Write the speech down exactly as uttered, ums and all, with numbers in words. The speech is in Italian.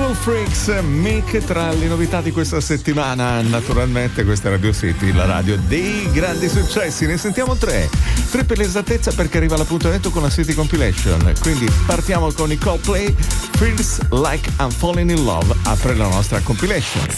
Soul Freaks, Mick, tra le novità di questa settimana. Naturalmente questa è Radio City, la radio dei grandi successi. Ne sentiamo tre, tre per l'esattezza, perché arriva l'appuntamento con la City Compilation. Quindi partiamo con i Coldplay. Feels Like I'm Falling in Love apre la nostra compilation.